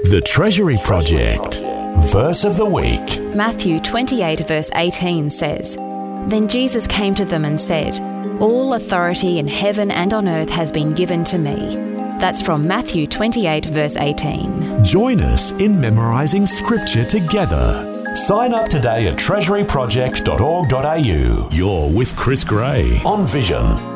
The Treasury Project. Verse of the Week. Matthew 28 verse 18 says, "Then Jesus came to them and said, 'All authority in heaven and on earth has been given to me.'" That's from Matthew 28 verse 18. Join us in memorising Scripture together. Sign up today at treasuryproject.org.au. You're with Chris Gray on Vision.